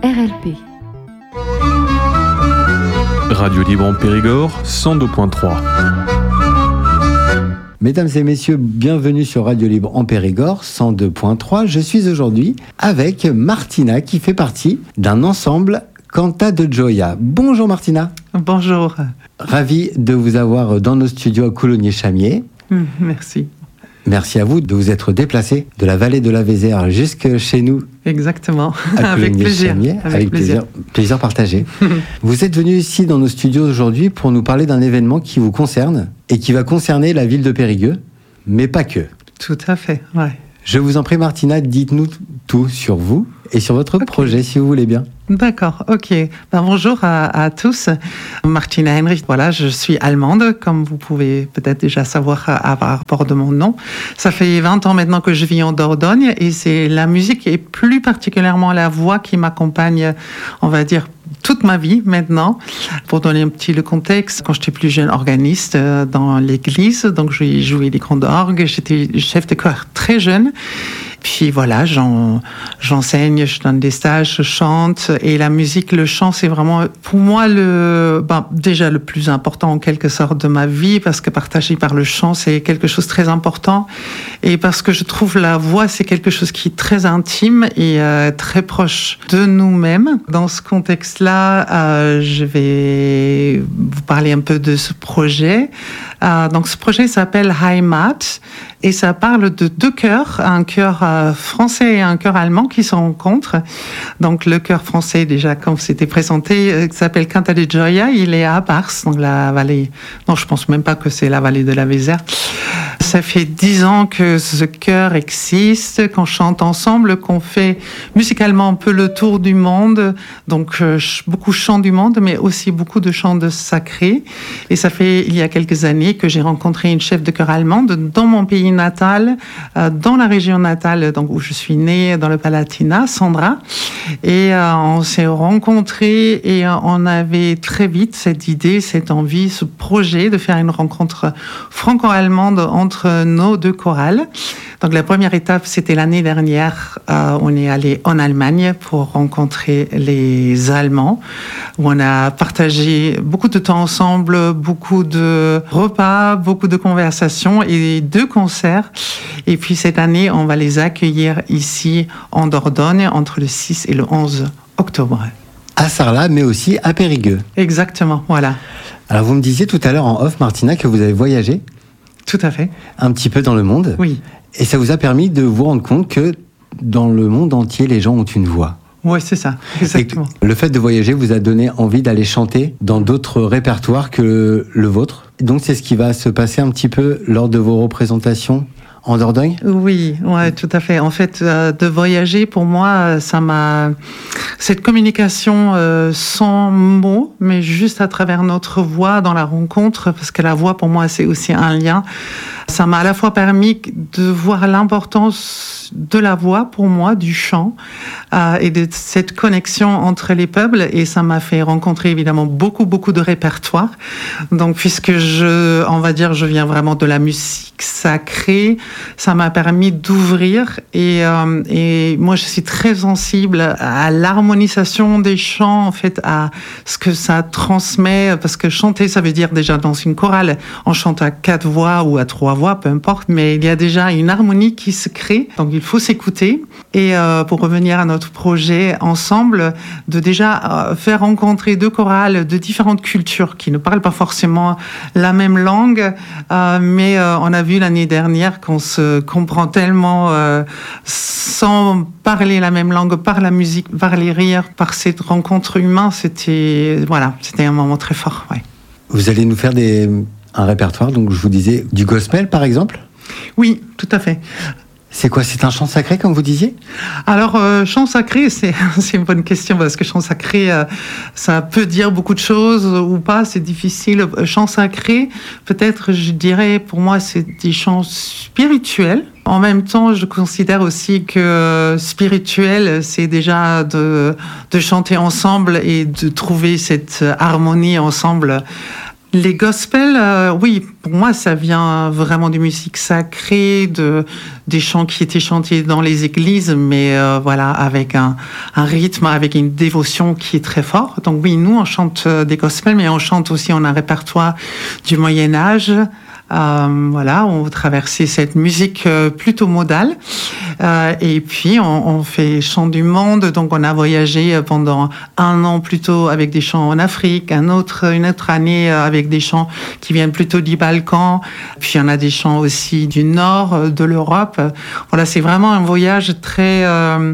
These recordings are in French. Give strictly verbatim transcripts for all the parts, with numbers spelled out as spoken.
R L P. Radio Libre en Périgord, cent deux point trois. Mesdames et messieurs, bienvenue sur Radio Libre en Périgord, cent deux point trois. Je suis aujourd'hui avec Martina qui fait partie d'un ensemble Canta de Gioia. Bonjour Martina. Bonjour. Ravi de vous avoir dans nos studios à Coulommiers-Chamiers. Mmh, merci. Merci à vous de vous être déplacé de la vallée de la Vézère jusque chez nous. Exactement. Avec plaisir. Avec, avec plaisir. Plaisir partagé. Vous êtes venu ici dans nos studios aujourd'hui pour nous parler d'un événement qui vous concerne et qui va concerner la ville de Périgueux, mais pas que. Tout à fait, ouais. Je vous en prie Martina, dites-nous tout sur vous et sur votre okay. projet si vous voulez bien. D'accord, ok. Ben, bonjour à, à tous. Martina Heinrich, voilà, je suis allemande, comme vous pouvez peut-être déjà savoir à, à rapport de mon nom. Ça fait vingt ans maintenant que je vis en Dordogne et c'est la musique et plus particulièrement la voix qui m'accompagne, on va dire, toute ma vie maintenant. Pour donner un petit le contexte, quand j'étais plus jeune organiste dans l'église, donc j'ai joué les grandes orgues, j'étais chef de chœur très jeune. Puis voilà, j'en, j'enseigne, je donne des stages, je chante. Et la musique, le chant, c'est vraiment pour moi le, ben, déjà le plus important en quelque sorte de ma vie, parce que partager par le chant, c'est quelque chose de très important. Et parce que je trouve la voix, c'est quelque chose qui est très intime et euh, très proche de nous-mêmes. Dans ce contexte-là, euh, je vais vous parler un peu de ce projet. Euh, donc ce projet s'appelle Heimat et ça parle de deux chœurs, un chœur euh, français et un chœur allemand qui se rencontrent. Donc le chœur français, déjà comme c'était présenté, euh, s'appelle Canta de Gioia, il est à Bars, donc la vallée, non je pense même pas que c'est la vallée de la Vézère. Ça fait dix ans que ce chœur existe, qu'on chante ensemble, qu'on fait musicalement un peu le tour du monde, donc euh, beaucoup de chants du monde, mais aussi beaucoup de chants de sacrés. Et ça fait il y a quelques années que j'ai rencontré une chef de chœur allemande dans mon pays natal, euh, dans la région natale, donc où je suis née, dans le Palatinat, Sandra. Et euh, on s'est rencontrés et euh, on avait très vite cette idée, cette envie, ce projet de faire une rencontre franco-allemande entre nos deux chorales. Donc la première étape, c'était l'année dernière. Euh, on est allé en Allemagne pour rencontrer les Allemands, où on a partagé beaucoup de temps ensemble, beaucoup de repas, beaucoup de conversations et deux concerts. Et puis cette année, on va les accueillir ici en Dordogne entre le six et le onze octobre. À Sarlat, mais aussi à Périgueux. Exactement, voilà. Alors vous me disiez tout à l'heure en off, Martina, que vous avez voyagé. Tout à fait. Un petit peu dans le monde. Oui. Et ça vous a permis de vous rendre compte que dans le monde entier, les gens ont une voix. Oui, c'est ça, exactement. Et le fait de voyager vous a donné envie d'aller chanter dans d'autres répertoires que le vôtre. Donc c'est ce qui va se passer un petit peu lors de vos représentations en Dordogne ? Oui, ouais, tout à fait. En fait, euh, de voyager, pour moi, ça m'a... Cette communication euh, sans mots, mais juste à travers notre voix dans la rencontre, parce que la voix, pour moi, c'est aussi un lien. Ça m'a à la fois permis de voir l'importance de la voix, pour moi, du chant, euh, et de cette connexion entre les peuples. Et ça m'a fait rencontrer, évidemment, beaucoup, beaucoup de répertoires. Donc, puisque je, on va dire, je viens vraiment de la musique sacrée, ça m'a permis d'ouvrir. Et, euh, et moi, je suis très sensible à l'harmonisation des chants, en fait, à ce que ça transmet. Parce que chanter, ça veut dire déjà dans une chorale, on chante à quatre voix ou à trois voix, peu importe, mais il y a déjà une harmonie qui se crée, donc il faut s'écouter. Et euh, pour revenir à notre projet ensemble, de déjà euh, faire rencontrer deux chorales de différentes cultures qui ne parlent pas forcément la même langue, euh, mais euh, on a vu l'année dernière qu'on se comprend tellement euh, sans parler la même langue, par la musique, par les rires, par cette rencontre humaine. C'était, voilà, c'était un moment très fort. Ouais. Vous allez nous faire des... un répertoire, donc je vous disais, du gospel par exemple ? Oui, tout à fait. C'est quoi ? C'est un chant sacré, comme vous disiez ? Alors, euh, chant sacré, c'est, c'est une bonne question, parce que chant sacré, euh, ça peut dire beaucoup de choses ou pas, c'est difficile. Chant sacré, peut-être, je dirais, pour moi, c'est des chants spirituels. En même temps, je considère aussi que spirituel, c'est déjà de, de chanter ensemble et de trouver cette harmonie ensemble. Les gospels, euh, oui, pour moi, ça vient vraiment de musique sacrée, de, des chants qui étaient chantés dans les églises, mais euh, voilà, avec un, un rythme, avec une dévotion qui est très fort. Donc oui, nous, on chante des gospels, mais on chante aussi, on a un répertoire du Moyen-Âge. Euh, voilà, on traversait cette musique euh, plutôt modale. Euh, et puis, on, on fait chant du monde. Donc, on a voyagé pendant un an plutôt avec des chants en Afrique, un autre, une autre année avec des chants qui viennent plutôt du Balkan. Puis, on a des chants aussi du nord de l'Europe. Voilà, c'est vraiment un voyage très... Euh,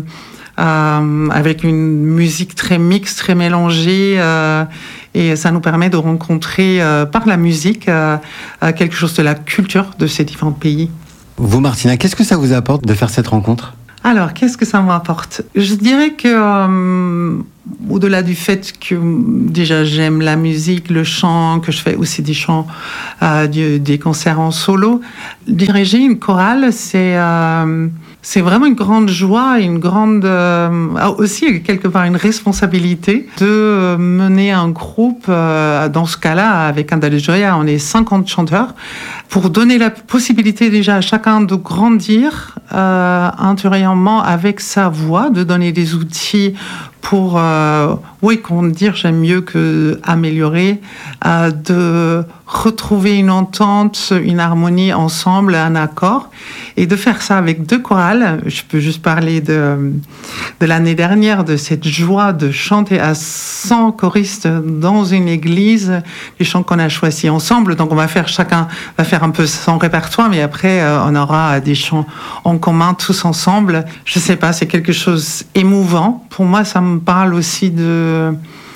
euh, avec une musique très mixte, très mélangée. Euh, Et ça nous permet de rencontrer euh, par la musique euh, quelque chose de la culture de ces différents pays. Vous, Martina, qu'est-ce que ça vous apporte de faire cette rencontre ? Alors, qu'est-ce que ça m'apporte ? Je dirais que, euh, au-delà du fait que déjà j'aime la musique, le chant, que je fais aussi des chants, euh, du, des concerts en solo, diriger une chorale, c'est... Euh, C'est vraiment une grande joie, une grande euh, aussi quelque part une responsabilité de mener un groupe. Euh, dans ce cas-là, avec Canta de Gioia, on est cinquante chanteurs pour donner la possibilité déjà à chacun de grandir euh, intérieurement avec sa voix, de donner des outils pour, euh, oui, comment dire, j'aime mieux que améliorer, euh, de retrouver une entente, une harmonie ensemble, un accord, et de faire ça avec deux chorales. Je peux juste parler de, de l'année dernière, de cette joie de chanter à cent choristes dans une église, les chants qu'on a choisis ensemble. Donc on va faire, chacun va faire un peu son répertoire, mais après euh, on aura des chants en commun tous ensemble. Je sais pas, c'est quelque chose émouvant. Pour moi, ça me parle aussi de...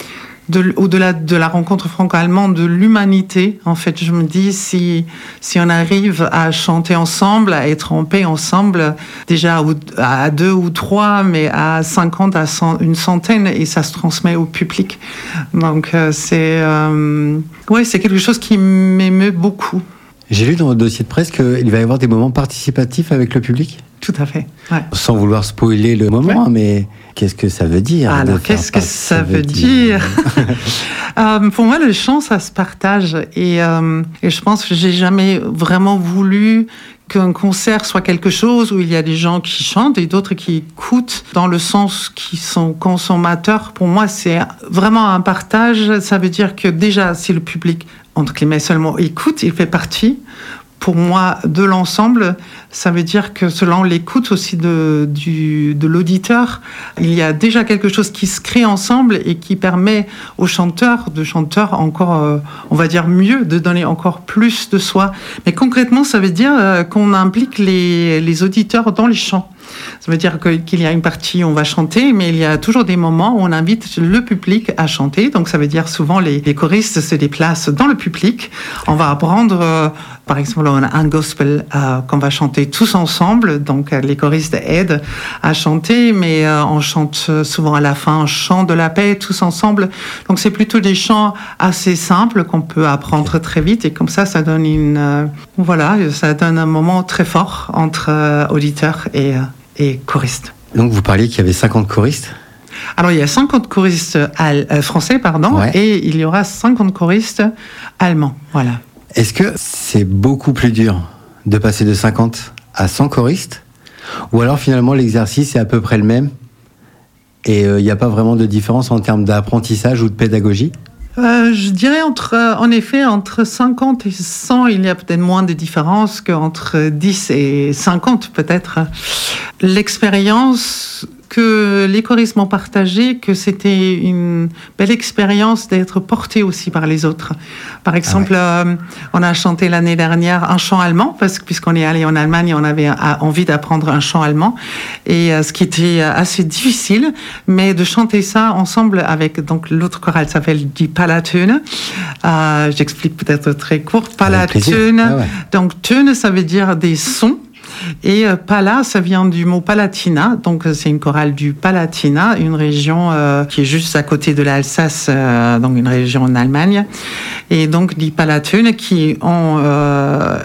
De, au-delà de la rencontre franco-allemande, de l'humanité. En fait, je me dis, si, si on arrive à chanter ensemble, à être en paix ensemble, déjà à deux ou trois, mais à cinquante, à cent, une centaine, et ça se transmet au public. Donc, c'est, euh, ouais, c'est quelque chose qui m'émeut beaucoup. J'ai lu dans votre dossier de presse qu'il va y avoir des moments participatifs avec le public ? Tout à fait, ouais. Sans vouloir spoiler le moment, ouais. Mais qu'est-ce que ça veut dire ? Alors, qu'est-ce que ça veut dire, dire euh, Pour moi, le chant, ça se partage. Et, euh, et je pense que j'ai jamais vraiment voulu qu'un concert soit quelque chose où il y a des gens qui chantent et d'autres qui écoutent dans le sens qui sont consommateurs. Pour moi, c'est vraiment un partage. Ça veut dire que déjà, si le public, entre guillemets, seulement écoute, il fait partie, pour moi, de l'ensemble. Ça veut dire que selon l'écoute aussi de, du, de l'auditeur, il y a déjà quelque chose qui se crée ensemble et qui permet aux chanteurs, de chanteurs encore, euh, on va dire mieux, de donner encore plus de soi. Mais concrètement, ça veut dire euh, qu'on implique les, les auditeurs dans les chants. Ça veut dire que, qu'il y a une partie où on va chanter, mais il y a toujours des moments où on invite le public à chanter. Donc ça veut dire souvent les, les choristes se déplacent dans le public. On va apprendre, euh, par exemple, on a un gospel euh, qu'on va chanter tous ensemble. Donc euh, les choristes aident à chanter, mais euh, on chante souvent à la fin un chant de la paix tous ensemble. Donc c'est plutôt des chants assez simples qu'on peut apprendre très vite, et comme ça, ça donne une, euh, voilà, ça donne un moment très fort entre euh, auditeurs et euh, et choristes. Donc vous parliez qu'il y avait cinquante choristes ? Alors il y a cinquante choristes al- euh, français, pardon, ouais. Et il y aura cinquante choristes allemands, voilà. Est-ce que c'est beaucoup plus dur de passer de cinquante à cent choristes ? Ou alors finalement l'exercice est à peu près le même et il euh, n'y a pas vraiment de différence en termes d'apprentissage ou de pédagogie ? Euh, je dirais, entre, en effet, entre cinquante et cent, il y a peut-être moins de différence qu'entre dix et cinquante, peut-être. L'expérience que les choristes m'ont partagée, que c'était une belle expérience d'être porté aussi par les autres. Par exemple, ah ouais. euh, on a chanté l'année dernière un chant allemand, parce que puisqu'on est allé en Allemagne, on avait a, envie d'apprendre un chant allemand, et euh, ce qui était assez difficile, mais de chanter ça ensemble avec, donc l'autre chorale s'appelle die Palatöne. Euh, j'explique peut-être très court. Palatöne, ah ouais. Donc Töne, ça veut dire des sons. Et euh, Pala, ça vient du mot Palatina, donc c'est une chorale du Palatina, une région euh, qui est juste à côté de l'Alsace, euh, donc une région en Allemagne. Et donc die Palatune qui ont, euh,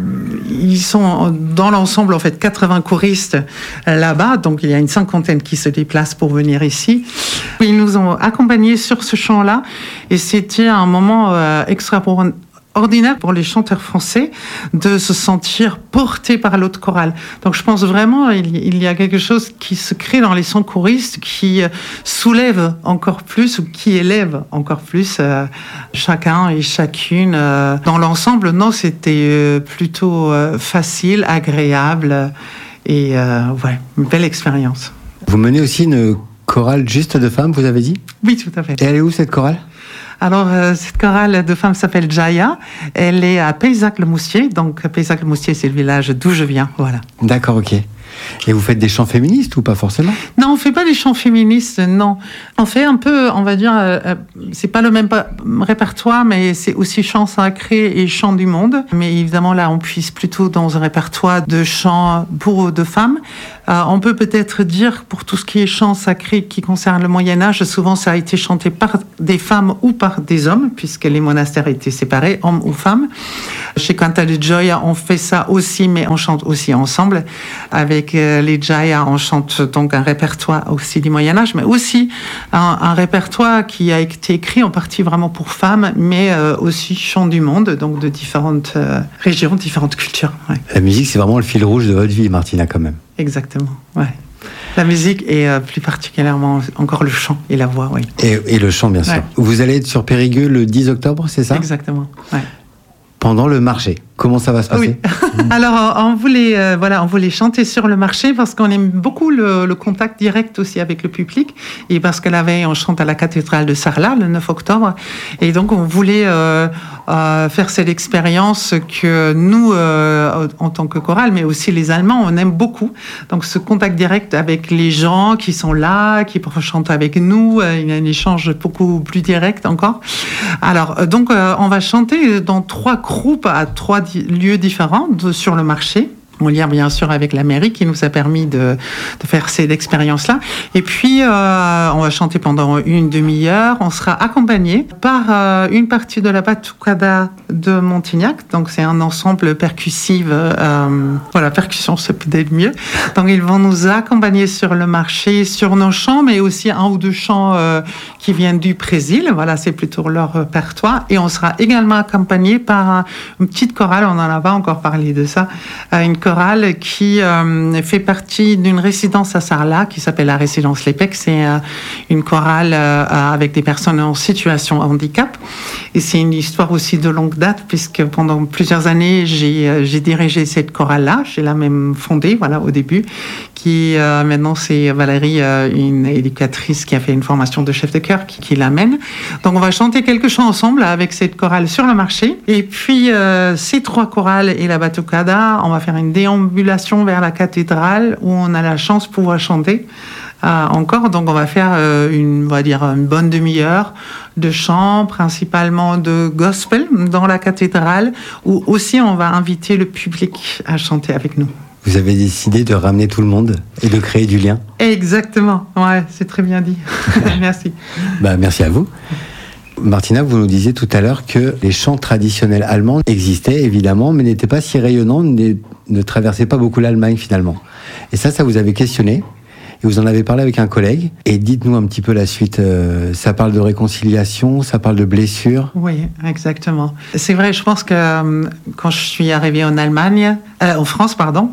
ils sont dans l'ensemble en fait quatre-vingts choristes là-bas, donc il y a une cinquantaine qui se déplacent pour venir ici. Ils nous ont accompagnés sur ce chant-là et c'était un moment euh, extraordinaire ordinaire pour les chanteurs français de se sentir portés par l'autre chorale. Donc je pense vraiment il, il y a quelque chose qui se crée dans les sons choristes qui soulève encore plus ou qui élève encore plus euh, chacun et chacune. Euh, dans l'ensemble, non, c'était euh, plutôt euh, facile, agréable et euh, ouais, une belle expérience. Vous menez aussi une chorale juste de femmes, vous avez dit ? Oui, tout à fait. Et elle est où cette chorale ? Alors, euh, cette chorale de femmes s'appelle Jaya. Elle est à Paysac-le-Moustier. Donc, Paysac-le-Moustier, c'est le village d'où je viens. Voilà. D'accord, ok. Et vous faites des chants féministes ou pas forcément ? Non, on fait pas des chants féministes, non. On fait un peu, on va dire, euh, c'est pas le même pa- répertoire, mais c'est aussi chants sacrés et chants du monde. Mais évidemment, là, on puise plutôt dans un répertoire de chants pour de femmes. Euh, on peut peut-être dire, pour tout ce qui est chants sacrés qui concerne le Moyen-Âge, souvent ça a été chanté par des femmes ou par des hommes, puisque les monastères étaient séparés, hommes ou femmes. Chez Canta de Gioia, on fait ça aussi, mais on chante aussi ensemble. Avec les Jaya, on chante donc un répertoire aussi du Moyen-Âge, mais aussi un, un répertoire qui a été écrit en partie vraiment pour femmes, mais euh, aussi chants du monde, donc de différentes euh, régions, différentes cultures. Ouais. La musique, c'est vraiment le fil rouge de votre vie, Martina, quand même. Exactement, ouais. La musique et euh, plus particulièrement encore le chant et la voix, oui. Et, et le chant, bien sûr. Ouais. Vous allez être sur Périgueux le dix octobre, c'est ça ? Exactement, ouais. Pendant le marché, comment ça va se passer ? Oui. Alors, on voulait, euh, voilà, on voulait chanter sur le marché parce qu'on aime beaucoup le, le contact direct aussi avec le public et parce que la veille, on chante à la cathédrale de Sarlat le neuf octobre. Et donc, on voulait euh, euh, faire cette expérience que nous, euh, en tant que chorale, mais aussi les Allemands, on aime beaucoup. Donc, ce contact direct avec les gens qui sont là, qui peuvent chanter avec nous, euh, il y a un échange beaucoup plus direct encore. Alors, donc, euh, on va chanter dans trois groupes à trois di- lieux différents de, sur le marché. En lien bien sûr avec la mairie qui nous a permis de, de faire cette expérience-là. Et puis, euh, on va chanter pendant une demi-heure. On sera accompagné par euh, une partie de la Batucada de Montignac. Donc, c'est un ensemble percussif. Euh, voilà, percussion, c'est peut-être mieux. Donc, ils vont nous accompagner sur le marché, sur nos chants, mais aussi un ou deux chants euh, qui viennent du Brésil. Voilà, c'est plutôt leur répertoire. Et on sera également accompagné par un, une petite chorale. On n'en a pas encore parlé de ça. Une chorale qui euh, fait partie d'une résidence à Sarlat qui s'appelle la résidence L'Epec. C'est euh, une chorale euh, avec des personnes en situation de handicap. Et c'est une histoire aussi de longue date puisque pendant plusieurs années, j'ai, euh, j'ai dirigé cette chorale-là. J'ai la même fondée, voilà, au début. Qui euh, maintenant, c'est Valérie, euh, une éducatrice qui a fait une formation de chef de chœur qui, qui l'amène. Donc, on va chanter quelques chants ensemble avec cette chorale sur le marché. Et puis, euh, ces trois chorales et la Batucada, on va faire une déambulation vers la cathédrale où on a la chance de pouvoir chanter euh, encore. Donc, on va faire euh, une, on va dire, une bonne demi-heure de chant, principalement de gospel dans la cathédrale, où aussi on va inviter le public à chanter avec nous. Vous avez décidé de ramener tout le monde et de créer du lien ? Exactement, ouais, c'est très bien dit. Merci. Bah, merci à vous. Martina, vous nous disiez tout à l'heure que les chants traditionnels allemands existaient évidemment, mais n'étaient pas si rayonnants, ne traversaient pas beaucoup l'Allemagne finalement. Et ça, ça vous avait questionné, et vous en avez parlé avec un collègue. Et dites-nous un petit peu la suite. Euh, ça parle de réconciliation, ça parle de blessures. Oui, exactement. C'est vrai, je pense que euh, quand je suis arrivée en Allemagne, euh, en France, pardon,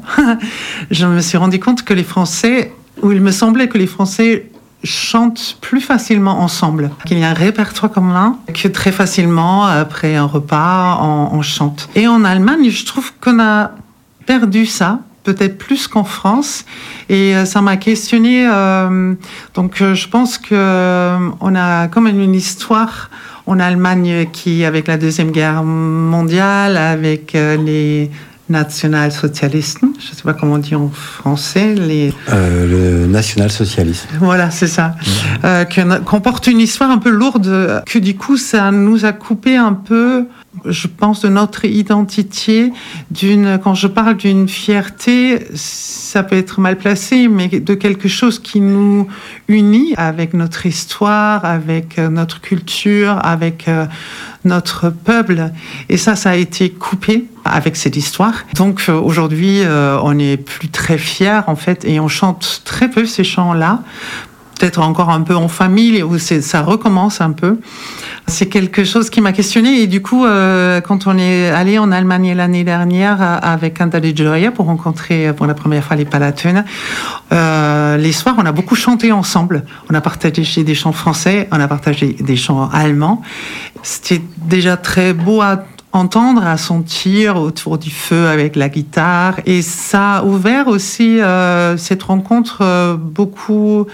je me suis rendu compte que les Français, ou il me semblait que les Français chantent plus facilement ensemble, qu'il y a un répertoire commun, que très facilement, après un repas, on, on chante. Et en Allemagne, je trouve qu'on a perdu ça, peut-être plus qu'en France, et ça m'a questionnée. Euh, donc, je pense que euh, on a comme une histoire en Allemagne qui, avec la Deuxième Guerre mondiale, avec euh, les national-socialistes, je ne sais pas comment on dit en français, les... Euh, le national-socialisme. Voilà, c'est ça. Mmh. Euh, qu'on porte une histoire un peu lourde, que du coup, ça nous a coupé un peu je pense, de notre identité, d'une, quand je parle d'une fierté, ça peut être mal placé, mais de quelque chose qui nous unit avec notre histoire, avec notre culture, avec notre peuple. Et ça, ça a été coupé avec cette histoire. Donc aujourd'hui, on n'est plus très fiers, en fait, et on chante très peu ces chants-là. Peut-être encore un peu en famille, où c'est, ça recommence un peu. C'est quelque chose qui m'a questionnée. Et du coup, euh, quand on est allé en Allemagne l'année dernière avec Canta di Gioia pour rencontrer pour la première fois les Palatines, euh, les soirs, on a beaucoup chanté ensemble. On a partagé des chants français, on a partagé des chants allemands. C'était déjà très beau à entendre, à sentir autour du feu avec la guitare. Et ça a ouvert aussi euh, cette rencontre euh, beaucoup.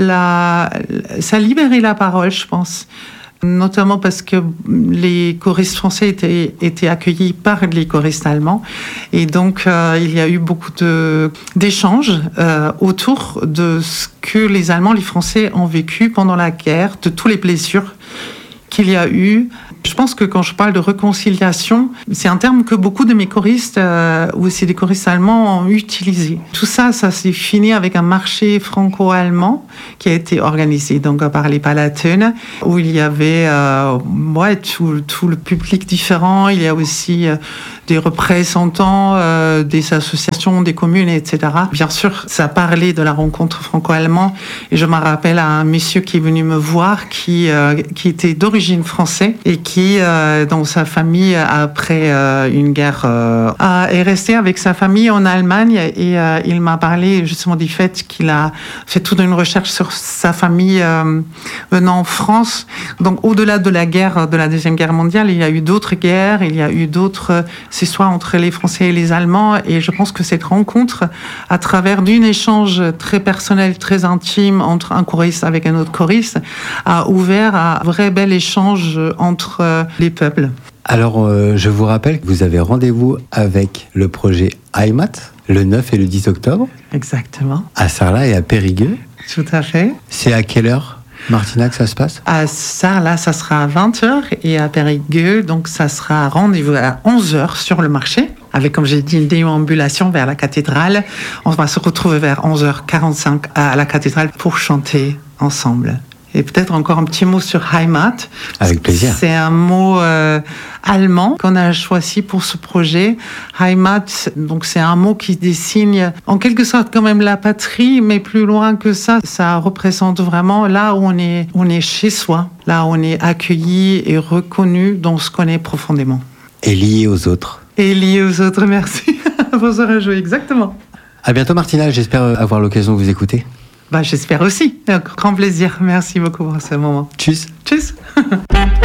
La, ça a libéré la parole, je pense. Notamment parce que les choristes français étaient, étaient accueillis par les choristes allemands. Et donc, euh, il y a eu beaucoup de, d'échanges euh, autour de ce que les Allemands, les Français ont vécu pendant la guerre, de tous les blessures qu'il y a eu. Je pense que quand je parle de réconciliation, c'est un terme que beaucoup de mes choristes, euh, ou aussi des choristes allemands, ont utilisé. Tout ça, ça s'est fini avec un marché franco-allemand qui a été organisé donc par les Palatines, où il y avait euh, ouais, tout, tout le public différent. Il y a aussi euh, des représentants euh, des associations, des communes, et cetera. Bien sûr, ça parlait de la rencontre franco-allemande. Et je me rappelle à un monsieur qui est venu me voir, qui, euh, qui était d'origine française et qui, euh, dans sa famille, après euh, une guerre, euh, est resté avec sa famille en Allemagne. Et euh, il m'a parlé justement du fait qu'il a fait toute une recherche sur sa famille euh, venant en France. Donc, au-delà de la guerre, de la Deuxième Guerre mondiale, il y a eu d'autres guerres, il y a eu d'autres histoires entre les Français et les Allemands. Et je pense que cette rencontre, à travers d'un échange très personnel, très intime entre un choriste avec un autre choriste, a ouvert un vrai bel échange entre euh, les peuples. Alors, euh, je vous rappelle que vous avez rendez-vous avec le projet Heimat le neuf et le dix octobre. Exactement. À Sarlat et à Périgueux. Tout à fait. C'est à quelle heure, Martina, que ça se passe? À Sarlat, ça sera à vingt heures et à Périgueux, donc ça sera rendez-vous à onze heures sur le marché. Avec, comme j'ai dit, une déambulation vers la cathédrale. On va se retrouver vers onze heures quarante-cinq à la cathédrale pour chanter ensemble. Et peut-être encore un petit mot sur Heimat. Avec plaisir. C'est un mot euh, allemand qu'on a choisi pour ce projet. Heimat, donc c'est un mot qui désigne en quelque sorte quand même la patrie, mais plus loin que ça, ça représente vraiment là où on est, on est chez soi, là où on est accueilli et reconnu dans ce qu'on est profondément. Et lié aux autres. Et lié aux autres, merci. Vous aurez joué, exactement. À bientôt, Martina. J'espère avoir l'occasion de vous écouter. Bah, j'espère aussi. Un grand plaisir. Merci beaucoup pour ce moment. Tchuss. Tchuss.